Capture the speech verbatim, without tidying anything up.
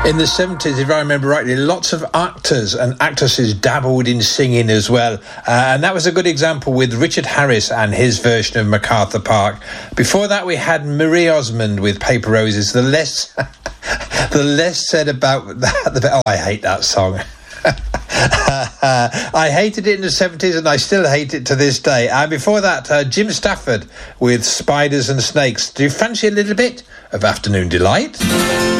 In the seventies, if I remember rightly, lots of actors and actresses dabbled in singing as well. Uh, and that was a good example with Richard Harris and his version of MacArthur Park. Before that, we had Marie Osmond with Paper Roses. The less, the less said about that, the better. Oh, I hate that song. I hated it in the seventies and I still hate it to this day. And before that, uh, Jim Stafford with Spiders and Snakes. Do you fancy a little bit of Afternoon Delight?